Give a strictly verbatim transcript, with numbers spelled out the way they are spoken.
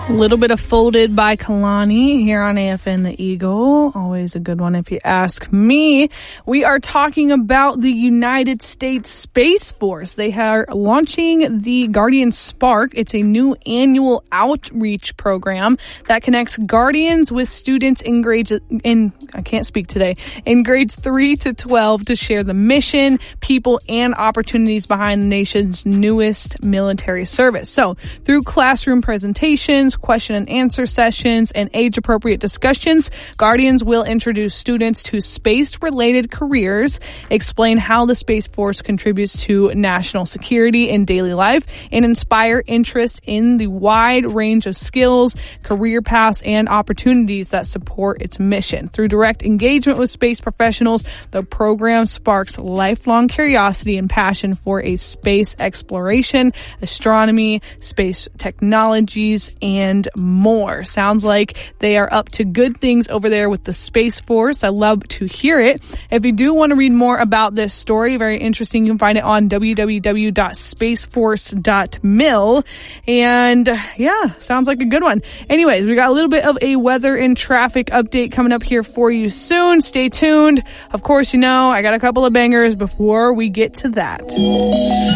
A little bit of Folded by Kalani here on A F N The Eagle. Always a good one if you ask me. We are talking about the United States Space Force. They are launching the Guardian Spark. It's a new annual outreach program that connects Guardians with students in grades in I can't speak today in grades three to twelve to share the mission, people, and opportunities behind the nation's newest military service. So through classroom presentations, question and answer sessions, and age-appropriate discussions, Guardians will introduce students to space-related careers, explain how the Space Force contributes to national security in daily life, and inspire interest in the wide range of skills, career paths, and opportunities that support its mission. Through direct engagement with space professionals, the program sparks lifelong curiosity and passion for a space exploration, astronomy, space technologies, and and more. Sounds like they are up to good things over there with the Space Force. I love to hear it. If you do want to read more about this story, very interesting, you can find it on w w w dot space force dot mil. And yeah, sounds like a good one. Anyways, we got a little bit of a weather and traffic update coming up here for you soon. Stay tuned. Of course, you know, I got a couple of bangers before we get to that.